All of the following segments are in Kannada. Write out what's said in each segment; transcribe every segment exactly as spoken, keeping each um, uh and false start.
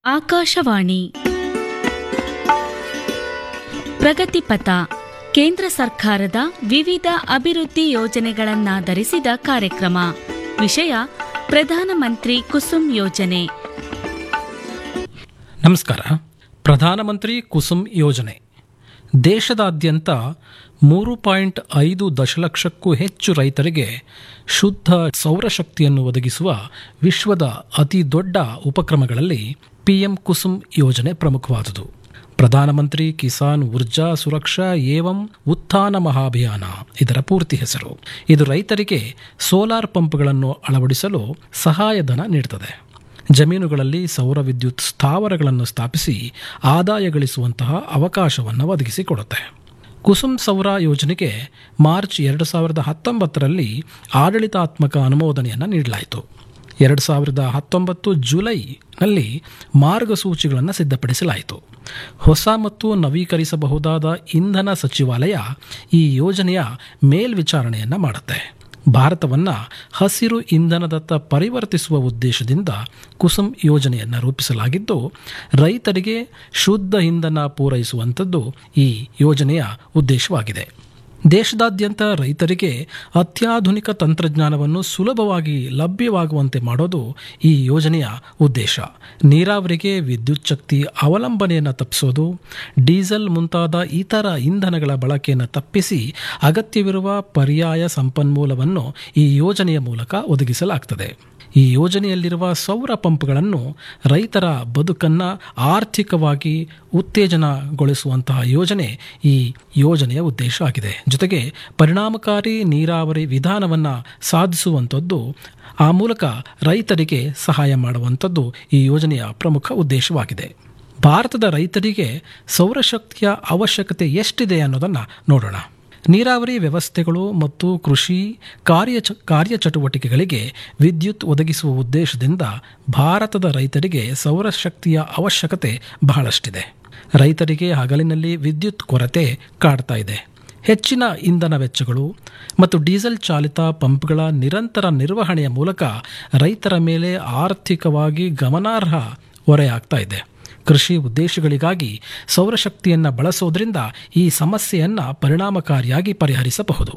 ಆಕಾಶವಾಣಿ ಪ್ರಗತಿಪಥ ಕೇಂದ್ರ ಸರ್ಕಾರದ ವಿವಿಧ ಅಭಿವೃದ್ಧಿ ಯೋಜನೆಗಳನ್ನಾಧರಿಸಿದ ಕಾರ್ಯಕ್ರಮ. ವಿಷಯ ಪ್ರಧಾನಮಂತ್ರಿ ಕುಸುಮ್ ಯೋಜನೆ. ನಮಸ್ಕಾರ. ಪ್ರಧಾನಮಂತ್ರಿ ಕುಸುಮ್ ಯೋಜನೆ ದೇಶದಾದ್ಯಂತ ಮೂರು ಪಾಯಿಂಟ್ ಐದು ದಶಲಕ್ಷಕ್ಕೂ ಹೆಚ್ಚು ರೈತರಿಗೆ ಶುದ್ಧ ಸೌರಶಕ್ತಿಯನ್ನು ಒದಗಿಸುವ ವಿಶ್ವದ ಅತಿ ದೊಡ್ಡ ಉಪಕ್ರಮಗಳಲ್ಲಿ ಪಿಎಂ ಕುಸುಮ್ ಯೋಜನೆ ಪ್ರಮುಖವಾದುದು. ಪ್ರಧಾನಮಂತ್ರಿ ಕಿಸಾನ್ ಊರ್ಜಾ ಸುರಕ್ಷಾ ಏವಂ ಉತ್ಥಾನ ಮಹಾಭಿಯಾನ ಇದರ ಪೂರ್ತಿ ಹೆಸರು. ಇದು ರೈತರಿಗೆ ಸೋಲಾರ್ ಪಂಪ್ಗಳನ್ನು ಅಳವಡಿಸಲು ಸಹಾಯಧನ ನೀಡುತ್ತದೆ. ಜಮೀನುಗಳಲ್ಲಿ ಸೌರ ವಿದ್ಯುತ್ ಸ್ಥಾವರಗಳನ್ನು ಸ್ಥಾಪಿಸಿ ಆದಾಯ ಗಳಿಸುವಂತಹ ಅವಕಾಶವನ್ನು ಒದಗಿಸಿಕೊಡುತ್ತೆ. ಕುಸುಮ್ ಸೌರ ಯೋಜನೆಗೆ ಮಾರ್ಚ್ ಎರಡು ಸಾವಿರದ ಹತ್ತೊಂಬತ್ತರಲ್ಲಿ ಆಡಳಿತಾತ್ಮಕ ಅನುಮೋದನೆಯನ್ನು ನೀಡಲಾಯಿತು. ಎರಡು ಸಾವಿರದ ಹತ್ತೊಂಬತ್ತು ಜುಲೈನಲ್ಲಿ ಮಾರ್ಗಸೂಚಿಗಳನ್ನು ಸಿದ್ಧಪಡಿಸಲಾಯಿತು. ಹೊಸ ಮತ್ತು ನವೀಕರಿಸಬಹುದಾದ ಇಂಧನ ಸಚಿವಾಲಯ ಈ ಯೋಜನೆಯ ಮೇಲ್ವಿಚಾರಣೆಯನ್ನು ಮಾಡುತ್ತೆ. ಭಾರತವನ್ನು ಹಸಿರು ಇಂಧನದತ್ತ ಪರಿವರ್ತಿಸುವ ಉದ್ದೇಶದಿಂದ ಕುಸುಮ್ ಯೋಜನೆಯನ್ನು ರೂಪಿಸಲಾಗಿದ್ದು, ರೈತರಿಗೆ ಶುದ್ಧ ಇಂಧನ ಪೂರೈಸುವಂಥದ್ದು ಈ ಯೋಜನೆಯ ಉದ್ದೇಶವಾಗಿದೆ. ದೇಶದಾದ್ಯಂತ ರೈತರಿಗೆ ಅತ್ಯಾಧುನಿಕ ತಂತ್ರಜ್ಞಾನವನ್ನು ಸುಲಭವಾಗಿ ಲಭ್ಯವಾಗುವಂತೆ ಮಾಡೋದು ಈ ಯೋಜನೆಯ ಉದ್ದೇಶ. ನೀರಾವರಿಗೆ ವಿದ್ಯುತ್ ಶಕ್ತಿ ಅವಲಂಬನೆಯನ್ನು ತಪ್ಪಿಸೋದು, ಡೀಸೆಲ್ ಮುಂತಾದ ಇತರ ಇಂಧನಗಳ ಬಳಕೆಯನ್ನು ತಪ್ಪಿಸಿ ಅಗತ್ಯವಿರುವ ಪರ್ಯಾಯ ಸಂಪನ್ಮೂಲವನ್ನು ಈ ಯೋಜನೆಯ ಮೂಲಕ ಒದಗಿಸಲಾಗ್ತದೆ. ಈ ಯೋಜನೆಯಲ್ಲಿರುವ ಸೌರ ಪಂಪ್ಗಳನ್ನು ರೈತರ ಬದುಕನ್ನು ಆರ್ಥಿಕವಾಗಿ ಉತ್ತೇಜನಗೊಳಿಸುವಂತಹ ಯೋಜನೆ ಈ ಯೋಜನೆಯ ಉದ್ದೇಶ ಆಗಿದೆ. ಜೊತೆಗೆ ಪರಿಣಾಮಕಾರಿ ನೀರಾವರಿ ವಿಧಾನವನ್ನು ಸಾಧಿಸುವಂಥದ್ದು, ಆ ಮೂಲಕ ರೈತರಿಗೆ ಸಹಾಯ ಮಾಡುವಂಥದ್ದು ಈ ಯೋಜನೆಯ ಪ್ರಮುಖ ಉದ್ದೇಶವಾಗಿದೆ. ಭಾರತದ ರೈತರಿಗೆ ಸೌರಶಕ್ತಿಯ ಅವಶ್ಯಕತೆ ಎಷ್ಟಿದೆ ಅನ್ನೋದನ್ನು ನೋಡೋಣ. ನೀರಾವರಿ ವ್ಯವಸ್ಥೆಗಳು ಮತ್ತು ಕೃಷಿ ಕಾರ್ಯ ಕಾರ್ಯಚಟುವಟಿಕೆಗಳಿಗೆ ವಿದ್ಯುತ್ ಒದಗಿಸುವ ಉದ್ದೇಶದಿಂದ ಭಾರತದ ರೈತರಿಗೆ ಸೌರಶಕ್ತಿಯ ಅವಶ್ಯಕತೆ ಬಹಳಷ್ಟಿದೆ. ರೈತರಿಗೆ ಹಗಲಿನಲ್ಲಿ ವಿದ್ಯುತ್ ಕೊರತೆ ಕಾಡ್ತಾ ಇದೆ. ಹೆಚ್ಚಿನ ಇಂಧನ ವೆಚ್ಚಗಳು ಮತ್ತು ಡೀಸೆಲ್ ಚಾಲಿತ ಪಂಪ್ಗಳ ನಿರಂತರ ನಿರ್ವಹಣೆಯ ಮೂಲಕ ರೈತರ ಮೇಲೆ ಆರ್ಥಿಕವಾಗಿ ಗಮನಾರ್ಹ ಹೊರೆಯಾಗ್ತಾ ಇದೆ. ಕೃಷಿ ಉದ್ದೇಶಗಳಿಗಾಗಿ ಸೌರಶಕ್ತಿಯನ್ನು ಬಳಸೋದ್ರಿಂದ ಈ ಸಮಸ್ಯೆಯನ್ನು ಪರಿಣಾಮಕಾರಿಯಾಗಿ ಪರಿಹರಿಸಬಹುದು.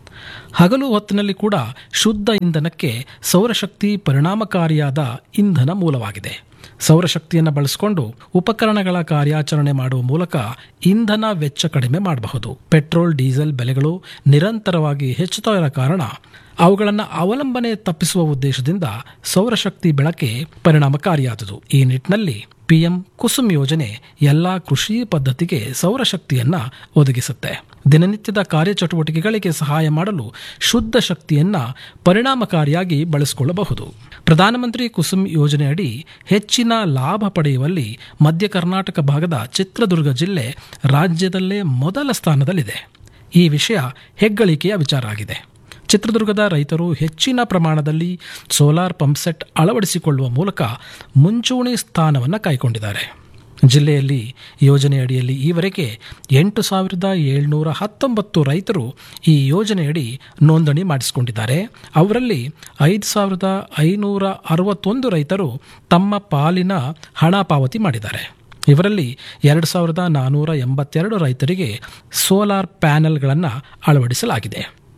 ಹಗಲು ಹೊತ್ತಿನಲ್ಲಿ ಕೂಡ ಶುದ್ಧ ಇಂಧನಕ್ಕೆ ಸೌರಶಕ್ತಿ ಪರಿಣಾಮಕಾರಿಯಾದ ಇಂಧನ ಮೂಲವಾಗಿದೆ. ಸೌರಶಕ್ತಿಯನ್ನು ಬಳಸಿಕೊಂಡು ಉಪಕರಣಗಳ ಕಾರ್ಯಾಚರಣೆ ಮಾಡುವ ಮೂಲಕ ಇಂಧನ ವೆಚ್ಚ ಕಡಿಮೆ ಮಾಡಬಹುದು. ಪೆಟ್ರೋಲ್ ಡೀಸೆಲ್ ಬೆಲೆಗಳು ನಿರಂತರವಾಗಿ ಹೆಚ್ಚುತ್ತಾ ಇರೋ ಕಾರಣ ಅವುಗಳನ್ನು ಅವಲಂಬನೆ ತಪ್ಪಿಸುವ ಉದ್ದೇಶದಿಂದ ಸೌರಶಕ್ತಿ ಬಳಕೆ ಪರಿಣಾಮಕಾರಿಯಾದುದು. ಈ ನಿಟ್ಟಿನಲ್ಲಿ ಪಿಎಂ ಕುಸುಮ್ ಯೋಜನೆ ಎಲ್ಲ ಕೃಷಿ ಪದ್ಧತಿಗೆ ಸೌರಶಕ್ತಿಯನ್ನು ಒದಗಿಸುತ್ತೆ. ದಿನನಿತ್ಯದ ಕಾರ್ಯಚಟುವಟಿಕೆಗಳಿಗೆ ಸಹಾಯ ಮಾಡಲು ಶುದ್ಧ ಶಕ್ತಿಯನ್ನು ಪರಿಣಾಮಕಾರಿಯಾಗಿ ಬಳಸಿಕೊಳ್ಳಬಹುದು. ಪ್ರಧಾನಮಂತ್ರಿ ಕುಸುಮ್ ಯೋಜನೆಯಡಿ ಹೆಚ್ಚಿನ ಲಾಭ ಪಡೆಯುವಲ್ಲಿ ಮಧ್ಯ ಕರ್ನಾಟಕ ಭಾಗದ ಚಿತ್ರದುರ್ಗ ಜಿಲ್ಲೆ ರಾಜ್ಯದಲ್ಲೇ ಮೊದಲ ಸ್ಥಾನದಲ್ಲಿದೆ. ಈ ವಿಷಯ ಹೆಗ್ಗಳಿಕೆಯ ವಿಚಾರ ಆಗಿದೆ. ಚಿತ್ರದುರ್ಗದ ರೈತರು ಹೆಚ್ಚಿನ ಪ್ರಮಾಣದಲ್ಲಿ ಸೋಲಾರ್ ಪಂಪ್ಸೆಟ್ ಅಳವಡಿಸಿಕೊಳ್ಳುವ ಮೂಲಕ ಮುಂಚೂಣಿ ಸ್ಥಾನವನ್ನು ಕಾಯ್ಕೊಂಡಿದ್ದಾರೆ. ಜಿಲ್ಲೆಯಲ್ಲಿ ಯೋಜನೆಯಡಿಯಲ್ಲಿ ಈವರೆಗೆ ಎಂಟು ಸಾವಿರದ ಏಳ್ನೂರ ಹತ್ತೊಂಬತ್ತು ರೈತರು ಈ ಯೋಜನೆಯಡಿ ನೋಂದಣಿ ಮಾಡಿಸಿಕೊಂಡಿದ್ದಾರೆ. ಅವರಲ್ಲಿ ಐದು ಸಾವಿರದ ಐನೂರ ಅರವತ್ತೊಂದು ರೈತರು ತಮ್ಮ ಪಾಲಿನ ಹಣ ಪಾವತಿ ಮಾಡಿದ್ದಾರೆ. ಇವರಲ್ಲಿ ಎರಡು ಸಾವಿರದ ನಾನ್ನೂರ ಎಂಬತ್ತೆರಡು ರೈತರಿಗೆ ಸೋಲಾರ್ ಪ್ಯಾನೆಲ್ಗಳನ್ನು ಅಳವಡಿಸಲಾಗಿದೆ.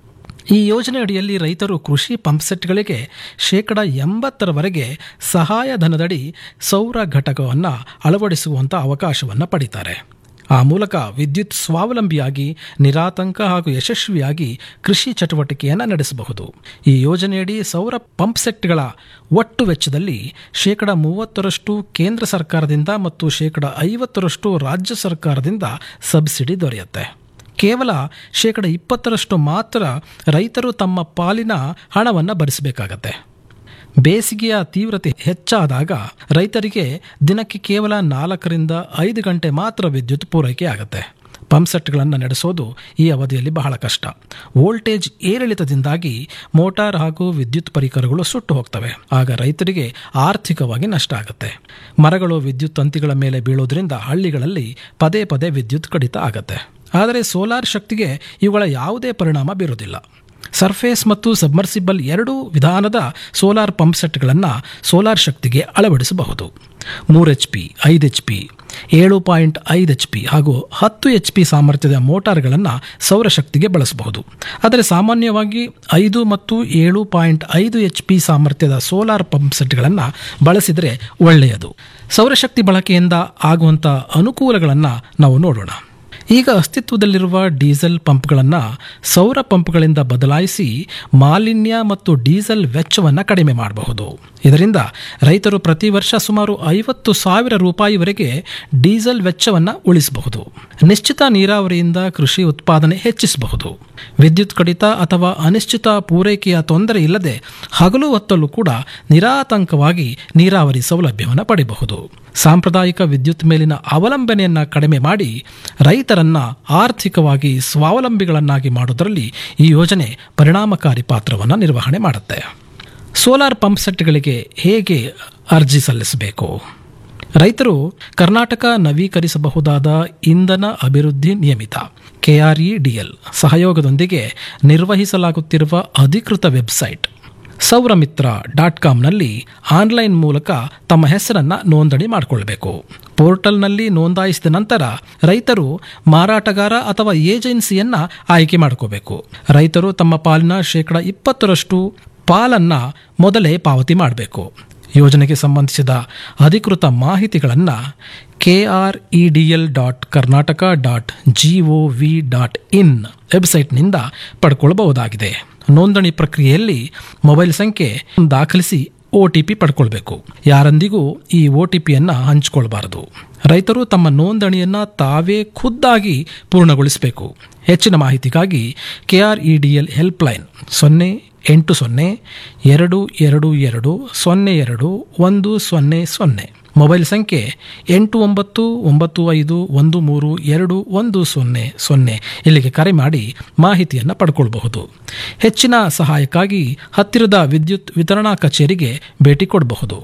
ಈ ಯೋಜನೆ ಅಡಿಯಲ್ಲಿ ರೈತರು ಕೃಷಿ ಪಂಪ್ಸೆಟ್ಗಳಿಗೆ ಶೇಕಡ ಎಂಬತ್ತರವರೆಗೆ ಸಹಾಯಧನದಡಿ ಸೌರ ಘಟಕವನ್ನು ಅಳವಡಿಸುವಂಥ ಅವಕಾಶವನ್ನು ಪಡೀತಾರೆ. ಆ ಮೂಲಕ ವಿದ್ಯುತ್ ಸ್ವಾವಲಂಬಿಯಾಗಿ ನಿರಾತಂಕ ಹಾಗೂ ಯಶಸ್ವಿಯಾಗಿ ಕೃಷಿ ಚಟುವಟಿಕೆಯನ್ನು ನಡೆಸಬಹುದು. ಈ ಯೋಜನೆಯಡಿ ಸೌರ ಪಂಪ್ಸೆಟ್ಗಳ ಒಟ್ಟು ವೆಚ್ಚದಲ್ಲಿ ಶೇಕಡ ಮೂವತ್ತರಷ್ಟು ಕೇಂದ್ರ ಸರ್ಕಾರದಿಂದ ಮತ್ತು ಶೇಕಡ ಐವತ್ತರಷ್ಟು ರಾಜ್ಯ ಸರ್ಕಾರದಿಂದ ಸಬ್ಸಿಡಿ ದೊರೆಯುತ್ತೆ. ಕೇವಲ ಶೇಕಡ ಇಪ್ಪತ್ತರಷ್ಟು ಮಾತ್ರ ರೈತರು ತಮ್ಮ ಪಾಲಿನ ಹಣವನ್ನು ಭರಿಸಬೇಕಾಗತ್ತೆ. ಬೇಸಿಗೆಯ ತೀವ್ರತೆ ಹೆಚ್ಚಾದಾಗ ರೈತರಿಗೆ ದಿನಕ್ಕೆ ಕೇವಲ ನಾಲ್ಕರಿಂದ ಐದು ಗಂಟೆ ಮಾತ್ರ ವಿದ್ಯುತ್ ಪೂರೈಕೆ ಆಗುತ್ತೆ. ಪಂಪ್ಸೆಟ್ಗಳನ್ನು ನಡೆಸೋದು ಈ ಅವಧಿಯಲ್ಲಿ ಬಹಳ ಕಷ್ಟ. ವೋಲ್ಟೇಜ್ ಏರಿಳಿತದಿಂದಾಗಿ ಮೋಟಾರ್ ಹಾಗೂ ವಿದ್ಯುತ್ ಪರಿಕರಗಳು ಸುಟ್ಟು ಹೋಗ್ತವೆ. ಆಗ ರೈತರಿಗೆ ಆರ್ಥಿಕವಾಗಿ ನಷ್ಟ ಆಗುತ್ತೆ. ಮರಗಳು ವಿದ್ಯುತ್ ತಂತಿಗಳ ಮೇಲೆ ಬೀಳೋದ್ರಿಂದ ಹಳ್ಳಿಗಳಲ್ಲಿ ಪದೇ ಪದೇ ವಿದ್ಯುತ್ ಕಡಿತ ಆಗುತ್ತೆ. ಆದರೆ ಸೋಲಾರ್ ಶಕ್ತಿಗೆ ಇವುಗಳ ಯಾವುದೇ ಪರಿಣಾಮ ಬೀರೋದಿಲ್ಲ. ಸರ್ಫೇಸ್ ಮತ್ತು ಸಬ್ಮರ್ಸಿಬಲ್ ಎರಡೂ ವಿಧಾನದ ಸೋಲಾರ್ ಪಂಪ್ ಸೆಟ್ಗಳನ್ನು ಸೋಲಾರ್ ಶಕ್ತಿಗೆ ಅಳವಡಿಸಬಹುದು. ಮೂರು ಎಚ್ ಪಿ ಐದು ಎಚ್ ಪಿ ಏಳು ಪಾಯಿಂಟ್ ಐದು ಎಚ್ ಪಿ ಹಾಗೂ ಹತ್ತು ಎಚ್ ಪಿ ಸಾಮರ್ಥ್ಯದ ಮೋಟಾರ್ಗಳನ್ನು ಸೌರಶಕ್ತಿಗೆ ಬಳಸಬಹುದು. ಆದರೆ ಸಾಮಾನ್ಯವಾಗಿ ಐದು ಮತ್ತು ಏಳು ಪಾಯಿಂಟ್ ಐದು ಎಚ್ ಪಿ ಸಾಮರ್ಥ್ಯದ ಸೋಲಾರ್ ಪಂಪ್ ಸೆಟ್ಗಳನ್ನು ಬಳಸಿದರೆ ಒಳ್ಳೆಯದು. ಸೌರಶಕ್ತಿ ಬಳಕೆಯಿಂದ ಆಗುವಂಥ ಅನುಕೂಲಗಳನ್ನು ನಾವು ನೋಡೋಣ. ಈಗ ಅಸ್ತಿತ್ವದಲ್ಲಿರುವ ಡೀಸೆಲ್ ಪಂಪ್ಗಳನ್ನು ಸೌರ ಪಂಪ್ಗಳಿಂದ ಬದಲಾಯಿಸಿ ಮಾಲಿನ್ಯ ಮತ್ತು ಡೀಸೆಲ್ ವೆಚ್ಚವನ್ನು ಕಡಿಮೆ ಮಾಡಬಹುದು. ಇದರಿಂದ ರೈತರು ಪ್ರತಿ ವರ್ಷ ಸುಮಾರು ಐವತ್ತು ಸಾವಿರ ರೂಪಾಯಿವರೆಗೆ ಡೀಸೆಲ್ ವೆಚ್ಚವನ್ನು ಉಳಿಸಬಹುದು. ನಿಶ್ಚಿತ ನೀರಾವರಿಯಿಂದ ಕೃಷಿ ಉತ್ಪಾದನೆ ಹೆಚ್ಚಿಸಬಹುದು. ವಿದ್ಯುತ್ ಕಡಿತ ಅಥವಾ ಅನಿಶ್ಚಿತ ಪೂರೈಕೆಯ ತೊಂದರೆ ಇಲ್ಲದೆ ಹಗಲು ಹೊತ್ತಲ್ಲೂ ಕೂಡ ನಿರಾತಂಕವಾಗಿ ನೀರಾವರಿ ಸೌಲಭ್ಯವನ್ನು ಪಡೆಯಬಹುದು. ಸಾಂಪ್ರದಾಯಿಕ ವಿದ್ಯುತ್ ಮೇಲಿನ ಅವಲಂಬನೆಯನ್ನು ಕಡಿಮೆ ಮಾಡಿ ರೈತರನ್ನ ಆರ್ಥಿಕವಾಗಿ ಸ್ವಾವಲಂಬಿಗಳನ್ನಾಗಿ ಮಾಡುವುದರಲ್ಲಿ ಈ ಯೋಜನೆ ಪರಿಣಾಮಕಾರಿ ಪಾತ್ರವನ್ನು ನಿರ್ವಹಣೆ ಮಾಡುತ್ತೆ. ಸೋಲಾರ್ ಪಂಪ್ ಸೆಟ್ಗಳಿಗೆ ಹೇಗೆ ಅರ್ಜಿ ಸಲ್ಲಿಸಬೇಕು? ರೈತರು ಕರ್ನಾಟಕ ನವೀಕರಿಸಬಹುದಾದ ಇಂಧನ ಅಭಿವೃದ್ಧಿ ನಿಯಮಿತ ಕೆಆರ್ಇಡಿಎಲ್ ಸಹಯೋಗದೊಂದಿಗೆ ನಿರ್ವಹಿಸಲಾಗುತ್ತಿರುವ ಅಧಿಕೃತ ವೆಬ್ಸೈಟ್ ಸೌರಮಿತ್ರ ಡಾಟ್ ಕಾಮ್ನಲ್ಲಿ ಆನ್ಲೈನ್ ಮೂಲಕ ತಮ್ಮ ಹೆಸರನ್ನು ನೋಂದಣಿ ಮಾಡಿಕೊಳ್ಬೇಕು. ಪೋರ್ಟಲ್ನಲ್ಲಿ ನೋಂದಾಯಿಸಿದ ನಂತರ ರೈತರು ಮಾರಾಟಗಾರ ಅಥವಾ ಏಜೆನ್ಸಿಯನ್ನು ಆಯ್ಕೆ ಮಾಡ್ಕೋಬೇಕು. ರೈತರು ತಮ್ಮ ಪಾಲಿನ ಶೇಕಡ ಇಪ್ಪತ್ತರಷ್ಟು ಪಾಲನ್ನು ಮೊದಲೇ ಪಾವತಿ ಮಾಡಬೇಕು. ಯೋಜನೆಗೆ ಸಂಬಂಧಿಸಿದ ಅಧಿಕೃತ ಮಾಹಿತಿಗಳನ್ನು K R E D L dot Karnataka dot G O V dot in ವೆಬ್ಸೈಟ್ನಿಂದ ಪಡ್ಕೊಳ್ಬಹುದಾಗಿದೆ. ನೋಂದಣಿ ಪ್ರಕ್ರಿಯೆಯಲ್ಲಿ ಮೊಬೈಲ್ ಸಂಖ್ಯೆ ದಾಖಲಿಸಿ ಒ ಟಿ ಪಿ ಪಡ್ಕೊಳ್ಬೇಕು. ಯಾರೊಂದಿಗೂ ಈ ಒ ಟಿ ಪಿಯನ್ನು ಹಂಚಿಕೊಳ್ಬಾರದು. ರೈತರು ತಮ್ಮ ನೋಂದಣಿಯನ್ನು ತಾವೇ ಖುದ್ದಾಗಿ ಪೂರ್ಣಗೊಳಿಸಬೇಕು. ಹೆಚ್ಚಿನ ಮಾಹಿತಿಗಾಗಿ K R E D L helpline ಸೊನ್ನೆ ಎಂಟು ಸೊನ್ನೆ ಎರಡು ಎರಡು ಎರಡು ಸೊನ್ನೆ ಎರಡು ಒಂದು ಸೊನ್ನೆ ಸೊನ್ನೆ ಮೊಬೈಲ್ ಸಂಖ್ಯೆ ಎಂಟು ಒಂಬತ್ತು ಒಂಬತ್ತು ಐದು ಒಂದು ಮೂರು ಎರಡು ಒಂದು ಸೊನ್ನೆ ಸೊನ್ನೆ ಇಲ್ಲಿಗೆ ಕರೆ ಮಾಡಿ ಮಾಹಿತಿಯನ್ನು ಪಡ್ಕೊಳ್ಬಹುದು. ಹೆಚ್ಚಿನ ಸಹಾಯಕ್ಕಾಗಿ ಹತ್ತಿರದ ವಿದ್ಯುತ್ ವಿತರಣಾ ಕಚೇರಿಗೆ ಭೇಟಿ ಕೊಡಬಹುದು.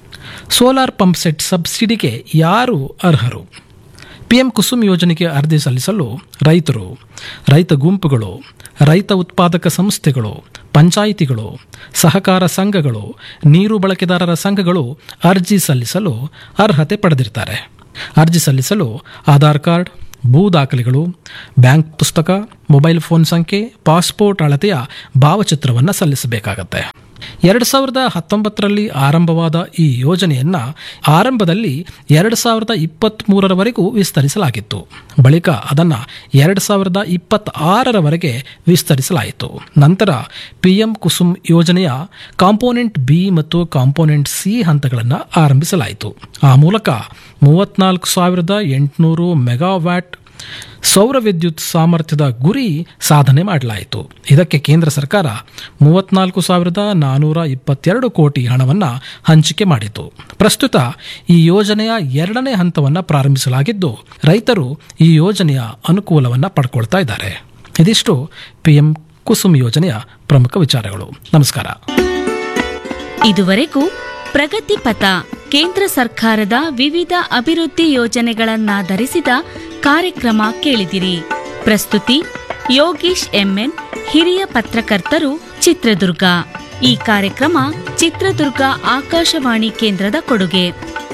ಸೋಲಾರ್ ಪಂಪ್ ಸೆಟ್ ಸಬ್ಸಿಡಿಗೆ ಯಾರು ಅರ್ಹರು? ಪಿಎಂ ಕುಸುಮ್ ಯೋಜನೆಗೆ ಅರ್ಜಿ ಸಲ್ಲಿಸಲು ರೈತರು, ರೈತ ಗುಂಪುಗಳು, ರೈತ ಉತ್ಪಾದಕ ಸಂಸ್ಥೆಗಳು, ಪಂಚಾಯಿತಿಗಳು, ಸಹಕಾರ ಸಂಘಗಳು, ನೀರು ಬಳಕೆದಾರರ ಸಂಘಗಳು ಅರ್ಜಿ ಸಲ್ಲಿಸಲು ಅರ್ಹತೆ ಪಡೆದಿರ್ತಾರೆ. ಅರ್ಜಿ ಸಲ್ಲಿಸಲು ಆಧಾರ್ ಕಾರ್ಡ್, ಭೂ ದಾಖಲೆಗಳು, ಬ್ಯಾಂಕ್ ಪುಸ್ತಕ, ಮೊಬೈಲ್ ಫೋನ್ ಸಂಖ್ಯೆ, ಪಾಸ್ಪೋರ್ಟ್ ಅಳತೆಯ ಭಾವಚಿತ್ರವನ್ನು ಸಲ್ಲಿಸಬೇಕಾಗತ್ತೆ. ಎರಡು ಸಾವಿರದ ಹತ್ತೊಂಬತ್ತರಲ್ಲಿ ಆರಂಭವಾದ ಈ ಯೋಜನೆಯನ್ನು ಆರಂಭದಲ್ಲಿ ಎರಡು ಸಾವಿರದ ಇಪ್ಪತ್ತ್ಮೂರರವರೆಗೂ ವಿಸ್ತರಿಸಲಾಗಿತ್ತು. ಬಳಿಕ ಅದನ್ನು ಎರಡು ಸಾವಿರದ ಇಪ್ಪತ್ತಾರರವರೆಗೆ ವಿಸ್ತರಿಸಲಾಯಿತು. ನಂತರ ಪಿ ಎಂ ಕುಸುಮ್ ಯೋಜನೆಯ ಕಾಂಪೋನೆಂಟ್ ಬಿ ಮತ್ತು ಕಾಂಪೋನೆಂಟ್ ಸಿ ಹಂತಗಳನ್ನು ಆರಂಭಿಸಲಾಯಿತು. ಆ ಮೂಲಕ ಮೂವತ್ನಾಲ್ಕು ಸಾವಿರದ ಎಂಟುನೂರು ಮೆಗಾವ್ಯಾಟ್ ಸೌರ ವಿದ್ಯುತ್ ಸಾಮರ್ಥ್ಯದ ಗುರಿ ಸಾಧನೆ ಮಾಡಲಾಯಿತು. ಇದಕ್ಕೆ ಕೇಂದ್ರ ಸರ್ಕಾರ ಮೂವತ್ನಾಲ್ಕು ಸಾವಿರದ ನಾನ್ನೂರ ಇಪ್ಪತ್ತೆರಡು ಕೋಟಿ ಹಣವನ್ನು ಹಂಚಿಕೆ ಮಾಡಿತು. ಪ್ರಸ್ತುತ ಈ ಯೋಜನೆಯ ಎರಡನೇ ಹಂತವನ್ನು ಪ್ರಾರಂಭಿಸಲಾಗಿದ್ದು ರೈತರು ಈ ಯೋಜನೆಯ ಅನುಕೂಲವನ್ನು ಪಡ್ಕೊಳ್ತಾ ಇದ್ದಾರೆ. ಇದಿಷ್ಟು ಪಿಎಂ ಕುಸುಮ್ ಯೋಜನೆಯ ಪ್ರಮುಖ ವಿಚಾರಗಳು. ನಮಸ್ಕಾರ. ಇದುವರೆಗೂ ಪ್ರಗತಿ ಪಥ ಕೇಂದ್ರ ಸರ್ಕಾರದ ವಿವಿಧ ಅಭಿವೃದ್ಧಿ ಯೋಜನೆಗಳನ್ನಾಧರಿಸಿದ ಕಾರ್ಯಕ್ರಮ ಕೇಳಿದಿರಿ. ಪ್ರಸ್ತುತಿ ಯೋಗೀಶ್ ಎಂಎನ್, ಹಿರಿಯ ಪತ್ರಕರ್ತರು, ಚಿತ್ರದುರ್ಗ. ಈ ಕಾರ್ಯಕ್ರಮ ಚಿತ್ರದುರ್ಗ ಆಕಾಶವಾಣಿ ಕೇಂದ್ರದ ಕೊಡುಗೆ.